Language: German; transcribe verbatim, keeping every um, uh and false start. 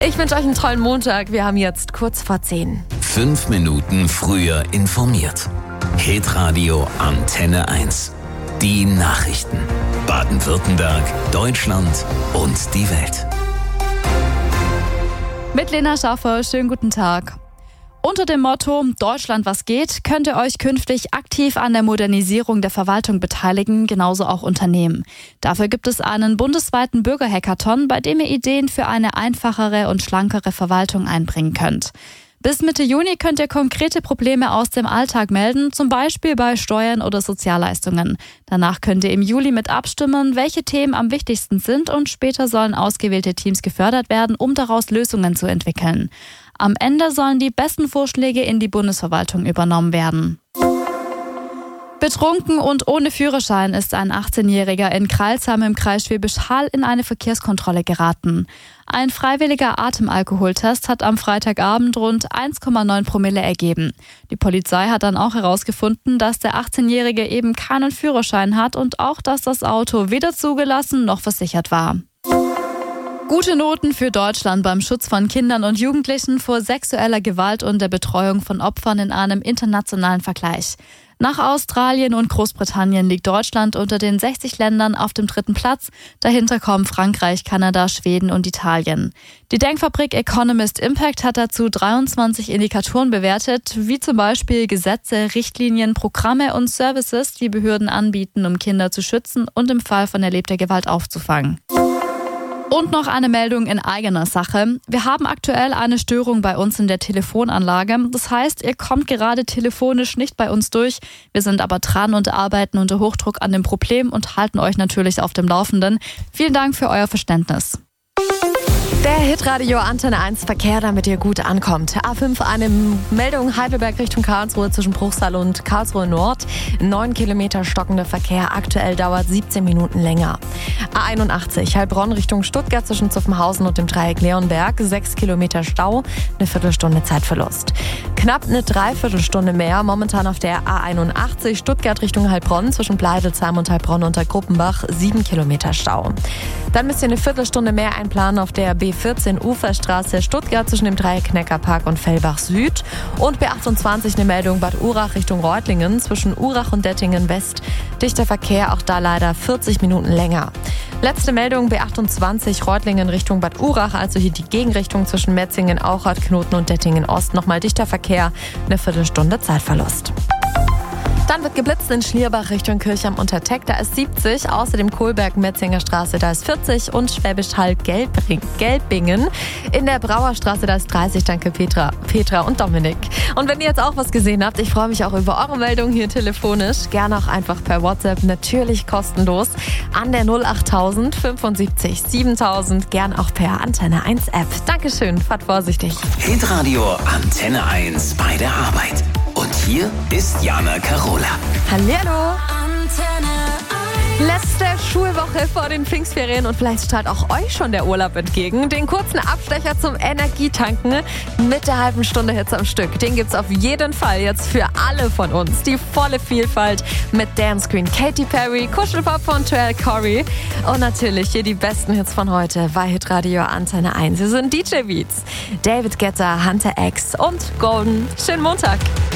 Ich wünsche euch einen tollen Montag. Wir haben jetzt kurz vor zehn. Fünf Minuten früher informiert. Hitradio Antenne eins. Die Nachrichten. Baden-Württemberg, Deutschland und die Welt. Mit Lena Schaffer, schönen guten Tag. Unter dem Motto Deutschland was geht, könnt ihr euch künftig aktiv an der Modernisierung der Verwaltung beteiligen, genauso auch Unternehmen. Dafür gibt es einen bundesweiten Bürgerhackathon, bei dem ihr Ideen für eine einfachere und schlankere Verwaltung einbringen könnt. Bis Mitte Juni könnt ihr konkrete Probleme aus dem Alltag melden, zum Beispiel bei Steuern oder Sozialleistungen. Danach könnt ihr im Juli mit abstimmen, welche Themen am wichtigsten sind, und später sollen ausgewählte Teams gefördert werden, um daraus Lösungen zu entwickeln. Am Ende sollen die besten Vorschläge in die Bundesverwaltung übernommen werden. Betrunken und ohne Führerschein ist ein achtzehnjähriger in Crailsheim im Kreis Schwäbisch Hall in eine Verkehrskontrolle geraten. Ein freiwilliger Atemalkoholtest hat am Freitagabend rund eins Komma neun Promille ergeben. Die Polizei hat dann auch herausgefunden, dass der achtzehnjährige eben keinen Führerschein hat und auch, dass das Auto weder zugelassen noch versichert war. Gute Noten für Deutschland beim Schutz von Kindern und Jugendlichen vor sexueller Gewalt und der Betreuung von Opfern in einem internationalen Vergleich. Nach Australien und Großbritannien liegt Deutschland unter den sechzig Ländern auf dem dritten Platz. Dahinter kommen Frankreich, Kanada, Schweden und Italien. Die Denkfabrik Economist Impact hat dazu dreiundzwanzig Indikatoren bewertet, wie zum Beispiel Gesetze, Richtlinien, Programme und Services, die Behörden anbieten, um Kinder zu schützen und im Fall von erlebter Gewalt aufzufangen. Und noch eine Meldung in eigener Sache. Wir haben aktuell eine Störung bei uns in der Telefonanlage. Das heißt, ihr kommt gerade telefonisch nicht bei uns durch. Wir sind aber dran und arbeiten unter Hochdruck an dem Problem und halten euch natürlich auf dem Laufenden. Vielen Dank für euer Verständnis. Der Hitradio Antenne eins Verkehr, damit ihr gut ankommt. A fünf, eine Meldung Heidelberg Richtung Karlsruhe zwischen Bruchsal und Karlsruhe Nord. Neun Kilometer stockender Verkehr, aktuell dauert siebzehn Minuten länger. A einundachtzig, Heilbronn Richtung Stuttgart zwischen Zuffenhausen und dem Dreieck Leonberg. Sechs Kilometer Stau, eine Viertelstunde Zeitverlust. Knapp eine Dreiviertelstunde mehr momentan auf der A einundachtzig Stuttgart Richtung Heilbronn zwischen Bleidelsheim und Heilbronn unter Gruppenbach. Sieben Kilometer Stau. Dann müsst ihr eine Viertelstunde mehr einplanen auf der B vierzehn Uferstraße Stuttgart zwischen dem Dreieck Neckarpark und Fellbach Süd. Und B achtundzwanzig eine Meldung Bad Urach Richtung Reutlingen zwischen Urach und Dettingen West. Dichter Verkehr, auch da leider vierzig Minuten länger. Letzte Meldung B achtundzwanzig Reutlingen Richtung Bad Urach, also hier die Gegenrichtung zwischen Metzingen, Auchert, Knoten und Dettingen Ost. Nochmal dichter Verkehr, eine Viertelstunde Zeitverlust. Dann wird geblitzt in Schlierbach Richtung Kirchheim unter Teck, da ist siebzig, außerdem Kohlberg-Metzinger Straße, da ist vierzig und Schwäbisch Hall Gelbingen. In der Brauerstraße, da ist dreißig, danke Petra, Petra und Dominik. Und wenn ihr jetzt auch was gesehen habt, ich freue mich auch über eure Meldungen hier telefonisch, gerne auch einfach per WhatsApp, natürlich kostenlos, an der null achttausend fünfundsiebzig siebentausend, gern auch per Antenne eins App. Dankeschön, fahrt vorsichtig. Hitradio Antenne eins bei der Arbeit. Und hier ist Jana Karola. Hallihallo. Letzte Schulwoche vor den Pfingstferien und vielleicht strahlt auch euch schon der Urlaub entgegen. Den kurzen Abstecher zum Energietanken mit der halben Stunde Hits am Stück. Den gibt's auf jeden Fall jetzt für alle von uns. Die volle Vielfalt mit Dance Queen, Katy Perry, Kuschelpop von Joel Corey und natürlich hier die besten Hits von heute bei Hitradio Antenne eins. Hier sind D J Beats, David Guetta, Hunter X und Golden. Schönen Montag.